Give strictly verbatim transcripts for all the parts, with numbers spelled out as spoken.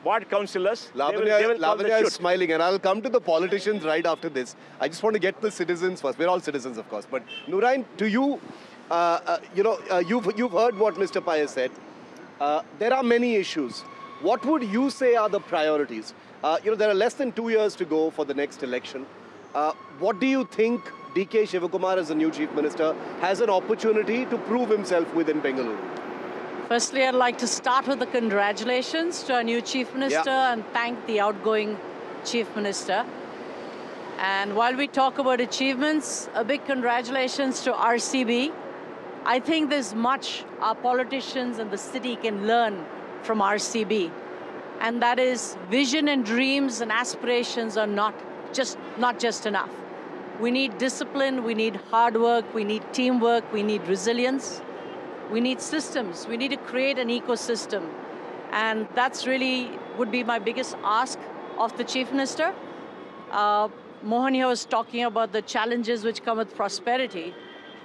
ward councillors. Lavanya, they will, they will call the Lavanya is shoot. smiling, and I'll come to the politicians right after this. I just want to get the citizens first. We're all citizens, of course. But Noorine, to you, uh, uh, you know, uh, you've, you've heard what Mister Pai has said. Uh, there are many issues. What would you say are the priorities? Uh, you know, there are less than two years to go for the next election. Uh, what do you think D K Shivakumar, as the new Chief Minister, has an opportunity to prove himself within Bengaluru? Firstly, I'd like to start with the congratulations to our new Chief Minister yeah. and thank the outgoing Chief Minister. And while we talk about achievements, a big congratulations to R C B. I think there's much our politicians and the city can learn from R C B. And that is vision and dreams and aspirations are not just, not just enough. We need discipline, we need hard work, we need teamwork, we need resilience. We need systems. We need to create an ecosystem. And that's really would be my biggest ask of the Chief Minister. Uh, Mohan here was talking about the challenges which come with prosperity.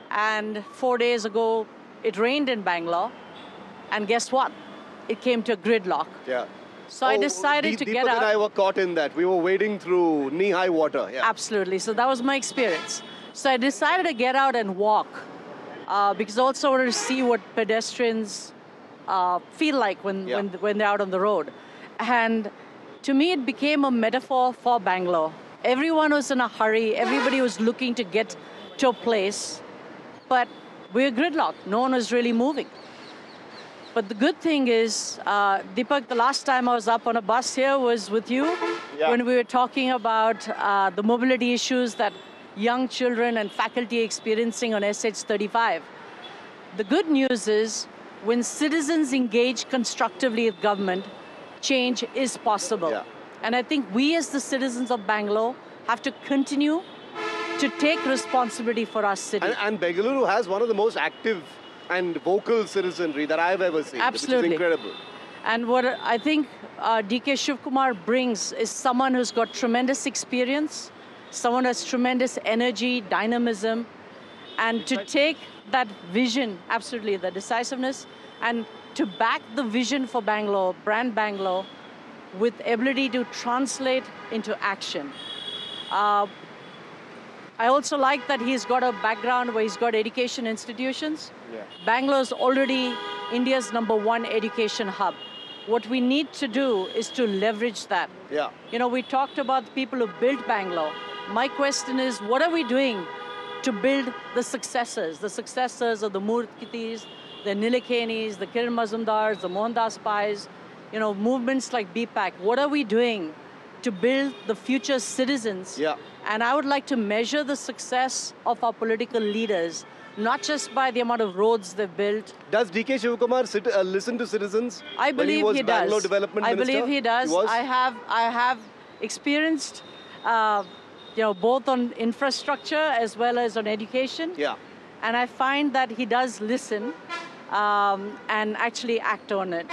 And four days ago, it rained in Bangalore. And guess what? It came to a gridlock. Yeah. So oh, I decided Deep, to Deepak get out. and I were caught in that. We were wading through knee-high water. Yeah. Absolutely. So that was my experience. So I decided to get out and walk. Uh, because I also wanted to see what pedestrians uh, feel like when, yeah. when, when they're out on the road. And to me, it became a metaphor for Bangalore. Everyone was in a hurry. Everybody was looking to get to a place. But we're gridlocked. No one was really moving. But the good thing is, uh, Deepak, the last time I was up on a bus here was with you yeah. when we were talking about uh, the mobility issues that young children and faculty experiencing on S H thirty-five. The good news is, when citizens engage constructively with government, change is possible. Yeah. And I think we as the citizens of Bangalore have to continue to take responsibility for our city. And, and Bengaluru has one of the most active and vocal citizenry that I've ever seen. Absolutely. Which is incredible. And what I think uh, D K Shivakumar brings is someone who's got tremendous experience, someone who has tremendous energy, dynamism, and to take that vision, absolutely, the decisiveness, and to back the vision for Bangalore, brand Bangalore, with ability to translate into action. Uh, I also like that he's got a background where he's got education institutions. Yeah. Bangalore is already India's number one education hub. What we need to do is to leverage that. Yeah. You know, we talked about the people who built Bangalore. My question is, what are we doing to build the successors, the successors of the Murthy's, the Nilekanis, the Kiran Mazumdars, the Mohandas Pais, you know, movements like B PAC. What are we doing to build the future citizens? Yeah. And I would like to measure the success of our political leaders, not just by the amount of roads they've built. Does D K Shivakumar sit, uh, listen to citizens? I believe when he, was he Bangalore does. Development I Minister? believe he does. He was? I have, I have experienced, uh, you know, both on infrastructure as well as on education. Yeah. And I find that he does listen um, and actually act on it.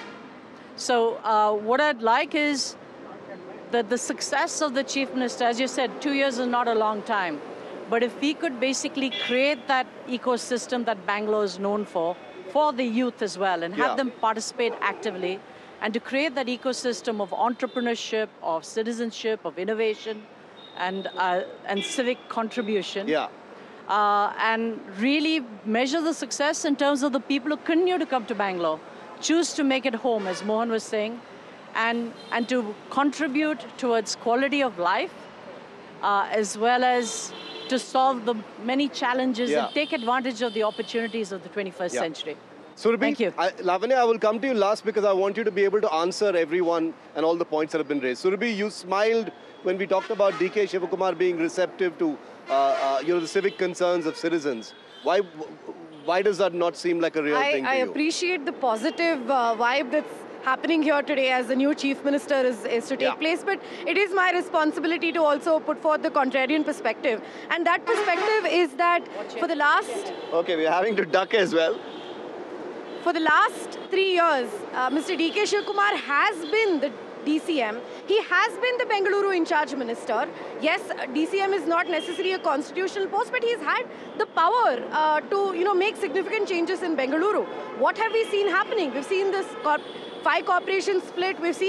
So uh, what I'd like is that the success of the Chief Minister, as you said, two years is not a long time. But if we could basically create that ecosystem that Bangalore is known for, for the youth as well, and have yeah. them participate actively, and to create that ecosystem of entrepreneurship, of citizenship, of innovation, and, uh, and civic contribution. Yeah. Uh, and really measure the success in terms of the people who continue to come to Bangalore, choose to make it home, as Mohan was saying, and, and to contribute towards quality of life, uh, as well as to solve the many challenges yeah. and take advantage of the opportunities of the twenty-first yeah. century. Surabhi, Thank you. I, Lavanya, I will come to you last because I want you to be able to answer everyone and all the points that have been raised. Surabhi, you smiled when we talked about D K Shivakumar being receptive to uh, uh, you know, the civic concerns of citizens. Why, why does that not seem like a real I, thing to I you? appreciate the positive uh, vibe that's happening here today as the new Chief Minister is, is to take yeah. place, but it is my responsibility to also put forth the contrarian perspective. And that perspective is that for the last... Okay, we're having to duck as well. For the last three years, uh, Mister D K Shivakumar has been the D C M. He has been the Bengaluru in charge minister. Yes, D C M is not necessarily a constitutional post, but he's had the power uh, to, you know, make significant changes in Bengaluru. What have we seen happening? We've seen this corp five corporations split. We've seen